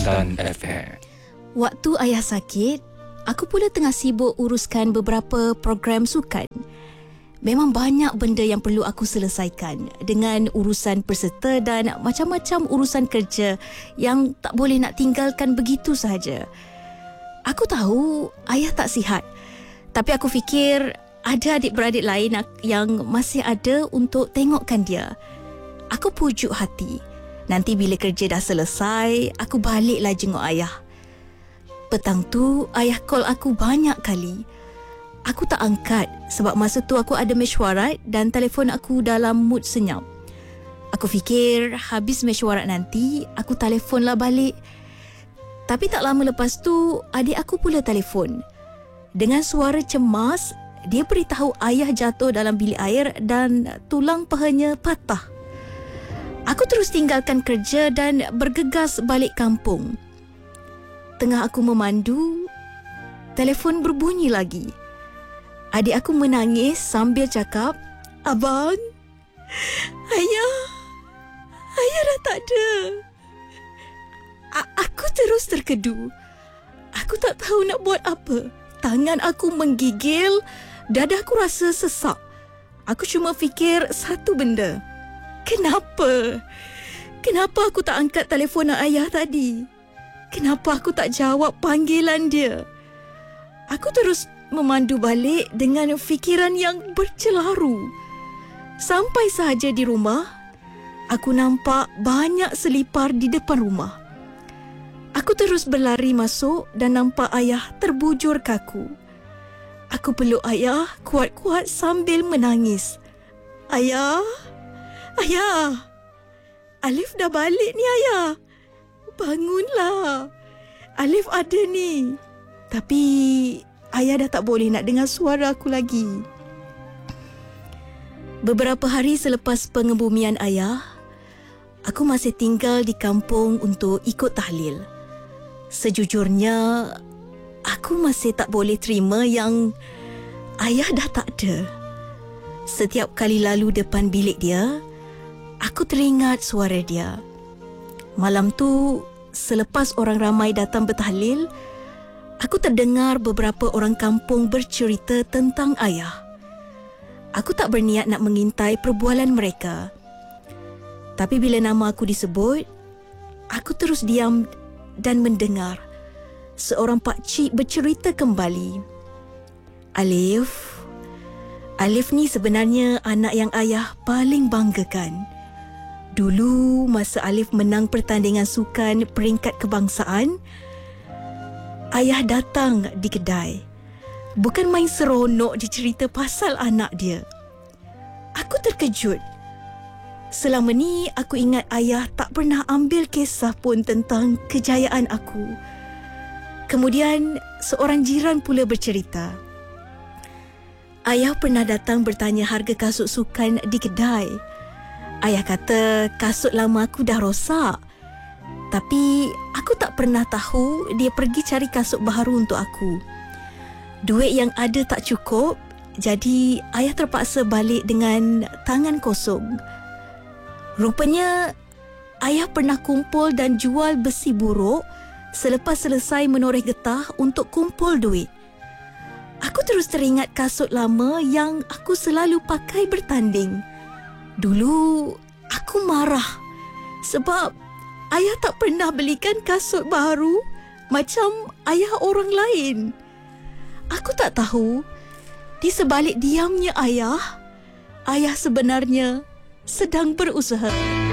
Intan FM. Waktu ayah sakit, aku pula tengah sibuk uruskan beberapa program sukan. Memang banyak benda yang perlu aku selesaikan dengan urusan peserta dan macam-macam urusan kerja yang tak boleh nak tinggalkan begitu sahaja. Aku tahu ayah tak sihat, tapi aku fikir ada adik-beradik lain yang masih ada untuk tengokkan dia. Aku pujuk hati. Nanti bila kerja dah selesai, aku baliklah jenguk ayah. Petang tu, ayah call aku banyak kali. Aku tak angkat sebab masa tu aku ada mesyuarat dan telefon aku dalam mood senyap. Aku fikir habis mesyuarat nanti, aku telefonlah balik. Tapi tak lama lepas tu, adik aku pula telefon. Dengan suara cemas, dia beritahu ayah jatuh dalam bilik air dan tulang pahanya patah. Aku terus tinggalkan kerja dan bergegas balik kampung. Tengah aku memandu, telefon berbunyi lagi. Adik aku menangis sambil cakap, "Abang, ayah dah tak ada." Aku terus terkedu. Aku tak tahu nak buat apa. Tangan aku menggigil, dadaku rasa sesak. Aku cuma fikir satu benda. Kenapa aku tak angkat telefon ayah tadi? Kenapa aku tak jawab panggilan dia? Aku terus memandu balik dengan fikiran yang bercelaru. Sampai sahaja di rumah, aku nampak banyak selipar di depan rumah. Aku terus berlari masuk dan nampak ayah terbujur kaku. Aku peluk ayah kuat-kuat sambil menangis. Ayah, Alif dah balik ni ayah. Bangunlah. Alif ada ni. Tapi ayah dah tak boleh nak dengar suara aku lagi. Beberapa hari selepas pengebumian ayah, aku masih tinggal di kampung untuk ikut tahlil. Sejujurnya, aku masih tak boleh terima yang ayah dah tak ada. Setiap kali lalu depan bilik dia, aku teringat suara dia. Malam tu, selepas orang ramai datang bertahlil, aku terdengar beberapa orang kampung bercerita tentang ayah. Aku tak berniat nak mengintai perbualan mereka. Tapi bila nama aku disebut, aku terus diam dan mendengar seorang pakcik bercerita kembali. Alif ni sebenarnya anak yang ayah paling banggakan. Dulu masa Alif menang pertandingan sukan peringkat kebangsaan, ayah datang di kedai. Bukan main seronok dicerita pasal anak dia. Aku terkejut. Selama ni aku ingat ayah tak pernah ambil kisah pun tentang kejayaan aku. Kemudian seorang jiran pula bercerita. Ayah pernah datang bertanya harga kasut sukan di kedai. Ayah kata kasut lama aku dah rosak. Tapi aku tak pernah tahu dia pergi cari kasut baru untuk aku. Duit yang ada tak cukup, jadi ayah terpaksa balik dengan tangan kosong. Rupanya ayah pernah kumpul dan jual besi buruk selepas selesai menoreh getah untuk kumpul duit. Aku terus teringat kasut lama yang aku selalu pakai bertanding. Dulu aku marah sebab ayah tak pernah belikan kasut baru macam ayah orang lain. Aku tak tahu di sebalik diamnya ayah sebenarnya sedang berusaha.